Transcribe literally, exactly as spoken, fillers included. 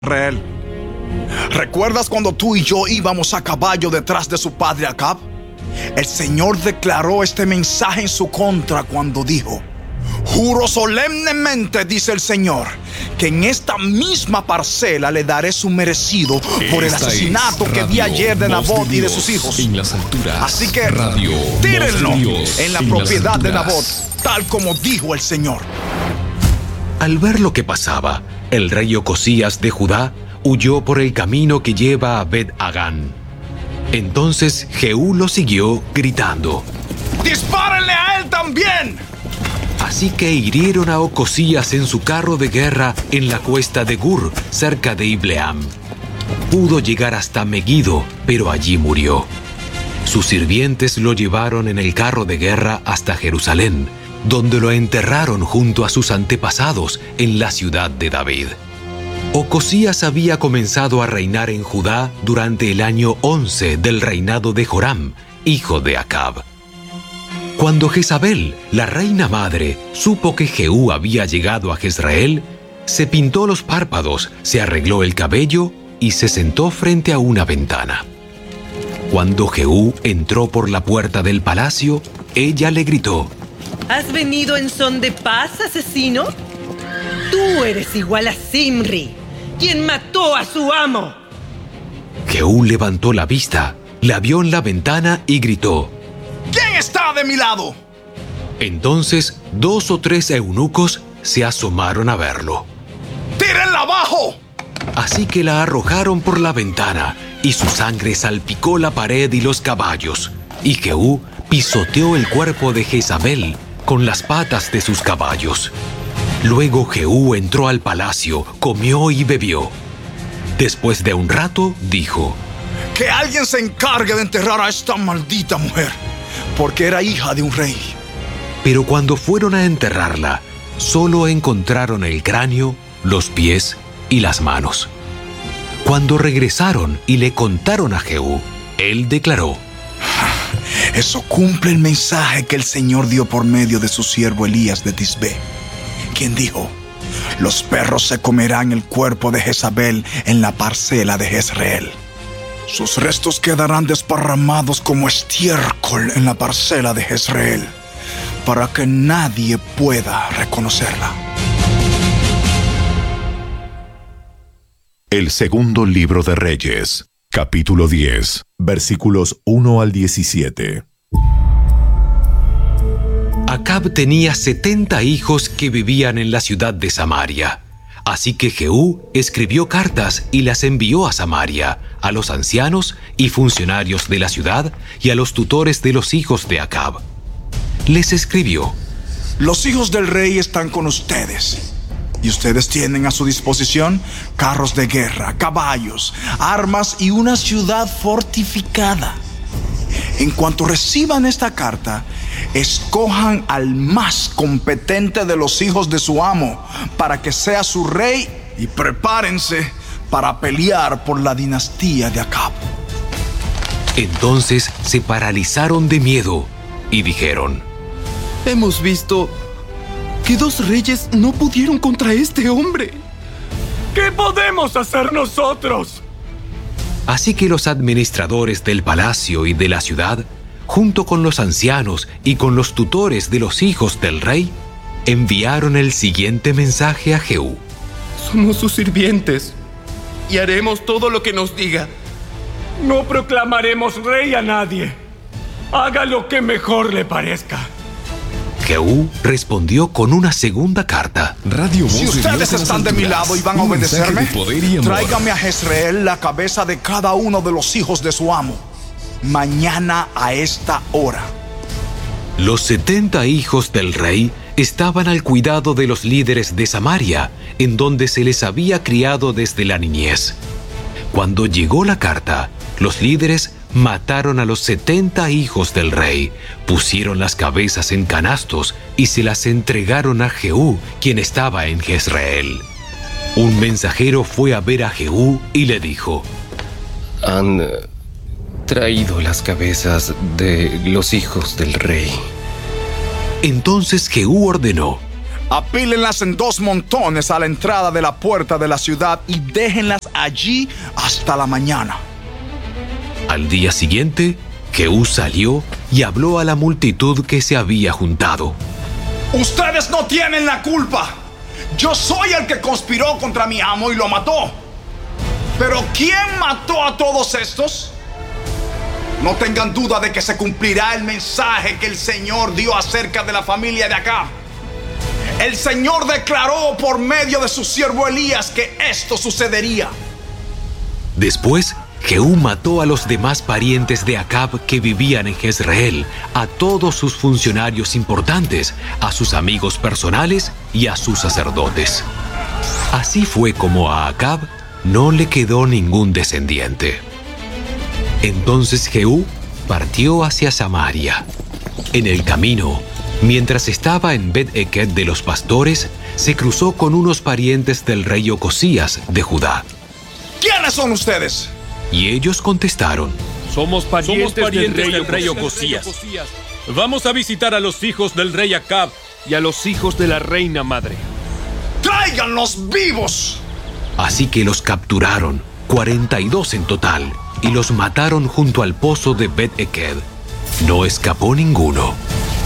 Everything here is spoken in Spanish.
Israel. ¿Recuerdas cuando tú y yo íbamos a caballo detrás de su padre Acab? El Señor declaró este mensaje en su contra cuando dijo: juro solemnemente, dice el Señor, que en esta misma parcela le daré su merecido por el asesinato que vi ayer de Nabot y de sus hijos. En las alturas. Así que Radio, tírenlo Dios, en la en propiedad de las Nabot, tal como dijo el Señor. Al ver lo que pasaba, el rey Ocosías de Judá huyó por el camino que lleva a Bet-Hagán. Entonces Jehú lo siguió gritando: ¡dispárenle a él también! Así que hirieron a Ocosías en su carro de guerra en la cuesta de Gur, cerca de Ibleam. Pudo llegar hasta Megiddo, pero allí murió. Sus sirvientes lo llevaron en el carro de guerra hasta Jerusalén, donde lo enterraron junto a sus antepasados en la ciudad de David. Ocosías había comenzado a reinar en Judá durante el año once del reinado de Joram, hijo de Acab. Cuando Jezabel, la reina madre, supo que Jehú había llegado a Jezreel, se pintó los párpados, se arregló el cabello y se sentó frente a una ventana. Cuando Jehú entró por la puerta del palacio, ella le gritó: ¿has venido en son de paz, asesino? Tú eres igual a Zimri, quien mató a su amo. Jehú levantó la vista, la vio en la ventana y gritó: ¿quién está de mi lado? Entonces dos o tres eunucos se asomaron a verlo. ¡tírenla abajo! Así que la arrojaron por la ventana y su sangre salpicó la pared y los caballos. Y Jehú pisoteó el cuerpo de Jezabel con las patas de sus caballos. Luego Jehú entró al palacio, comió y bebió. Después de un rato, dijo: que alguien se encargue de enterrar a esta maldita mujer, porque era hija de un rey. Pero cuando fueron a enterrarla, solo encontraron el cráneo, los pies y las manos. Cuando regresaron y le contaron a Jehú, él declaró: eso cumple el mensaje que el Señor dio por medio de su siervo Elías de Tisbé, quien dijo: los perros se comerán el cuerpo de Jezabel en la parcela de Jezreel. Sus restos quedarán desparramados como estiércol en la parcela de Jezreel, para que nadie pueda reconocerla. El segundo libro de Reyes, capítulo diez, versículos uno al diecisiete. Acab tenía setenta hijos que vivían en la ciudad de Samaria. Así que Jehú escribió cartas y las envió a Samaria, a los ancianos y funcionarios de la ciudad y a los tutores de los hijos de Acab. Les escribió: los hijos del rey están con ustedes, y ustedes tienen a su disposición carros de guerra, caballos, armas y una ciudad fortificada. En cuanto reciban esta carta, escojan al más competente de los hijos de su amo para que sea su rey, y prepárense para pelear por la dinastía de Acab. Entonces se paralizaron de miedo y dijeron: hemos visto que dos reyes no pudieron contra este hombre. ¿Qué podemos hacer nosotros? Así que los administradores del palacio y de la ciudad, junto con los ancianos y con los tutores de los hijos del rey, enviaron el siguiente mensaje a Jehú: somos sus sirvientes y haremos todo lo que nos diga. No proclamaremos rey a nadie. Haga lo que mejor le parezca. Jehú respondió con una segunda carta: Radio si ustedes están de mi lado y van a obedecerme, tráigame a Jezreel la cabeza de cada uno de los hijos de su amo, mañana a esta hora. Los setenta hijos del rey estaban al cuidado de los líderes de Samaria, en donde se les había criado desde la niñez. Cuando llegó la carta, los líderes mataron a los setenta hijos del rey, pusieron las cabezas en canastos y se las entregaron a Jehú, quien estaba en Jezreel. Un mensajero fue a ver a Jehú y le dijo: han traído las cabezas de los hijos del rey. Entonces Jehú ordenó: Apílenlas en dos montones a la entrada de la puerta de la ciudad y déjenlas allí hasta la mañana. Al día siguiente, Jehú salió y habló a la multitud que se había juntado. Ustedes no tienen la culpa. Yo soy el que conspiró contra mi amo y lo mató. Pero ¿quién mató a todos estos? No tengan duda de que se cumplirá el mensaje que el Señor dio acerca de la familia de Acab. El Señor declaró por medio de su siervo Elías que esto sucedería. Después, Jehú mató a los demás parientes de Acab que vivían en Jezreel, a todos sus funcionarios importantes, a sus amigos personales y a sus sacerdotes. Así fue como a Acab no le quedó ningún descendiente. Entonces Jehú partió hacia Samaria. En el camino, mientras estaba en Bet-Eked de los pastores, se cruzó con unos parientes del rey Ocosías de Judá. ¿Quiénes son ustedes? Y ellos contestaron: Somos parientes, Somos parientes del rey, del rey Ocosías. Ocosías. Vamos a visitar a los hijos del rey Acab Y a los hijos de la reina madre. ¡Tráiganlos vivos! Así que los capturaron, cuarenta y dos en total, y los mataron junto al pozo de Bet-Eked. No escapó ninguno.